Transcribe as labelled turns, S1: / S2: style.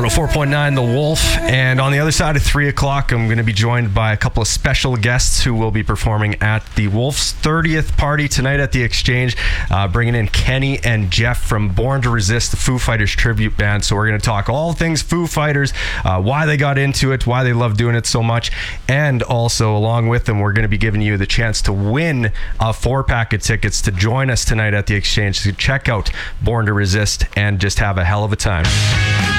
S1: 104.9 The Wolf, and on the other side of 3 o'clock, I'm going to be joined by a couple of special guests who will be performing at the Wolf's 30th party tonight at the Exchange, bringing in Kenny and Jeff from Born to Resist, the Foo Fighters tribute band. So we're going to talk all things Foo Fighters, why they got into it, why they love doing it so much, and also along with them, we're going to be giving you the chance to win a 4-pack of tickets to join us tonight at the Exchange to check out Born to Resist and just have a hell of a time.